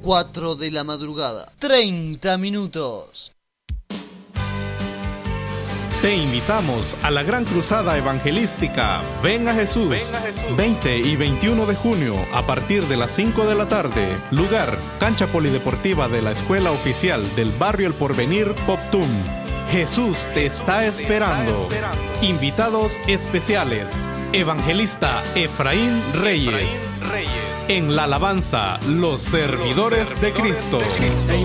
4 de la madrugada. 30 minutos. Te invitamos a la gran cruzada evangelística Ven a Jesús, 20 y 21 de junio a partir de las 5 de la tarde. Lugar, cancha polideportiva de la Escuela Oficial del Barrio El Porvenir, Poptum. Jesús te está esperando. Invitados especiales, evangelista Efraín Reyes. En la alabanza, los servidores de Cristo.